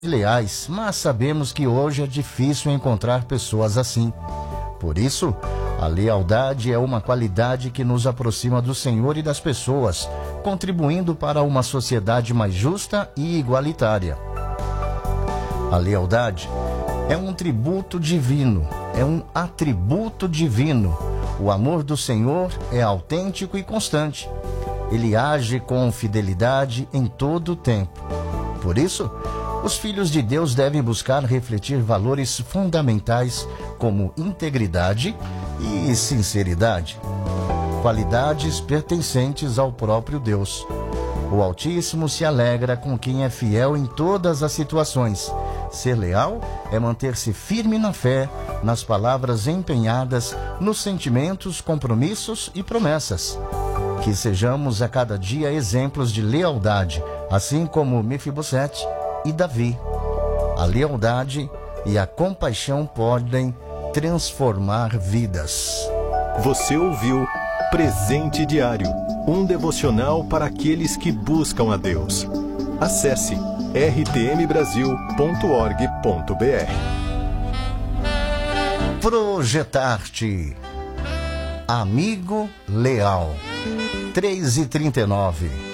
leais, mas sabemos que hoje é difícil encontrar pessoas assim. Por isso, a lealdade é uma qualidade que nos aproxima do Senhor e das pessoas, contribuindo para uma sociedade mais justa e igualitária. A lealdade é um tributo divino, é um atributo divino. O amor do Senhor é autêntico e constante. Ele age com fidelidade em todo o tempo. Por isso, os filhos de Deus devem buscar refletir valores fundamentais como integridade e sinceridade, qualidades pertencentes ao próprio Deus. O Altíssimo se alegra com quem é fiel em todas as situações. Ser leal é manter-se firme na fé, nas palavras empenhadas, nos sentimentos, compromissos e promessas. Que sejamos a cada dia exemplos de lealdade, assim como Mefibosete e Davi. A lealdade e a compaixão podem transformar vidas. Você ouviu Presente Diário, um devocional para aqueles que buscam a Deus. Acesse rtmbrasil.org.br. Projetarte. Amigo leal. 3h39.